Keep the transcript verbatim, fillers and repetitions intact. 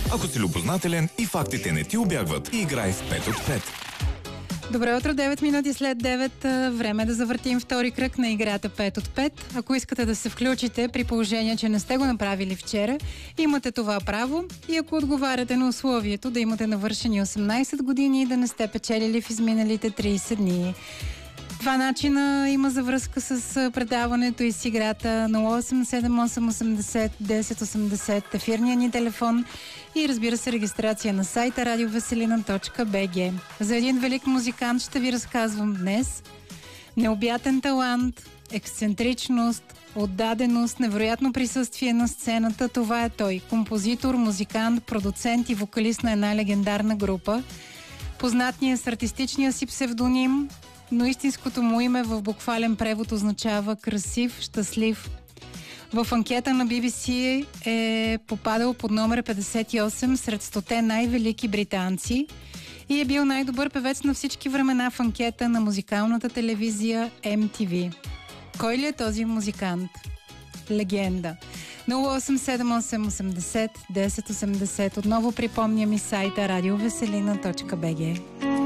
Ако си любознателен и фактите не ти убягват, играй в пет от пет. Добро утро, девет минути след девет. Време е да завъртим втори кръг на играта пет от пет. Ако искате да се включите, при положение, че не сте го направили вчера, имате това право. И ако отговаряте на условието да имате навършени осемнайсет години и да не сте печелили в изминалите трийсет дни. Два начина има за връзка с предаването и с играта: нула осем седем осем осемдесет десет осемдесет, ефирния ни телефон и, разбира се, регистрация на сайта радиовеселина точка би джи. За един велик музикант ще ви разказвам днес. Необятен талант, ексцентричност, отдаденост, невероятно присъствие на сцената. Това е той. Композитор, музикант, продуцент и вокалист на една легендарна група. Познат ни е с артистичния си псевдоним, но истинското му име в буквален превод означава красив, щастлив. В анкета на би би си е попадал под номер петдесет и осем сред стоте най-велики британци и е бил най-добър певец на всички времена в анкета на музикалната телевизия Ем Ти Ви. Кой ли е този музикант? Легенда. нула осем седем осем осемдесет десет осемдесет. Отново припомням и сайта радиовеселина точка би джи.